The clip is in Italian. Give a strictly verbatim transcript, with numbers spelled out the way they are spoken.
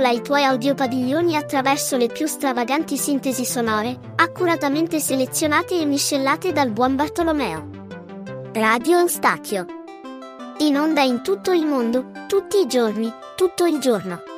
Vola i tuoi audiopadiglioni attraverso le più stravaganti sintesi sonore, accuratamente selezionate e miscelate dal buon Bartolomeo. Radio Eustachio. In onda in tutto il mondo, tutti i giorni, tutto il giorno.